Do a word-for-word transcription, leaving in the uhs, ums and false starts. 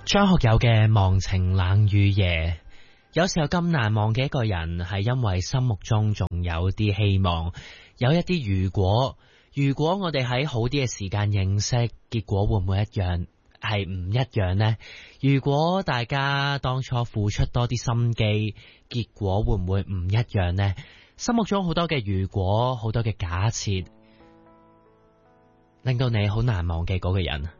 張學友嘅忘情冷雨夜，有時候咁難忘嘅一個人，係因為心目中仲有啲希望，有一啲如果，如果我哋喺好啲嘅時間認識，結果會唔會一樣？係唔一樣呢？如果大家當初付出多啲心機，結果會唔會唔一樣呢？心目中好多嘅如果，好多嘅假設，令到你好難忘嘅嗰個人。